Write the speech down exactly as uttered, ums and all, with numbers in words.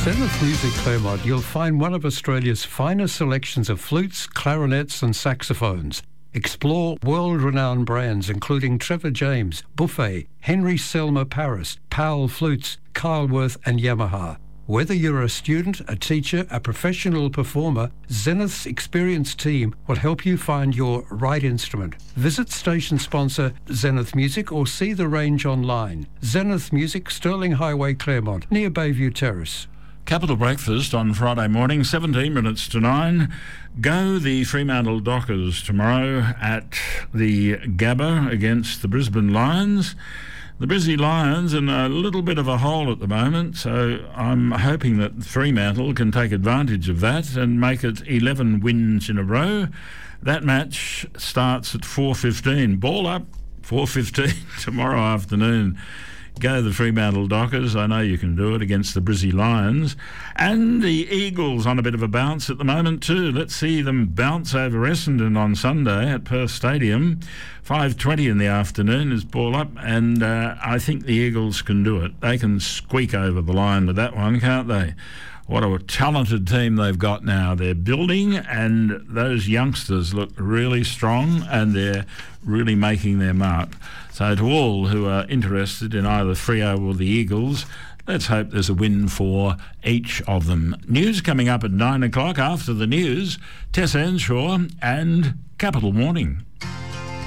Zenith Music Claremont, you'll find one of Australia's finest selections of flutes, clarinets and saxophones. Explore world-renowned brands including Trevor James, Buffet, Henry Selmer Paris, Powell Flutes, Kyleworth and Yamaha. Whether you're a student, a teacher, a professional performer, Zenith's experienced team will help you find your right instrument. Visit station sponsor Zenith Music or see the range online. Zenith Music, Sterling Highway, Claremont, near Bayview Terrace. Capital Breakfast on Friday morning, seventeen minutes to nine. Go the Fremantle Dockers tomorrow at the Gabba against the Brisbane Lions. The Brizzy Lions in a little bit of a hole at the moment, so I'm hoping that Fremantle can take advantage of that and make it eleven wins in a row. That match starts at four fifteen. Ball up, four fifteen tomorrow afternoon. Go the Fremantle Dockers. I know you can do it against the Brizzy Lions. And the Eagles on a bit of a bounce at the moment too. Let's see them bounce over Essendon on Sunday at Perth Stadium. five twenty in the afternoon is ball up, and uh, I think the Eagles can do it. They can squeak over the line with that one, can't they? What a talented team they've got now. They're building, and those youngsters look really strong, and they're really making their mark. So to all who are interested in either Freo or the Eagles, let's hope there's a win for each of them. News coming up at nine o'clock. After the news, Tess Earnshaw and Capital Morning.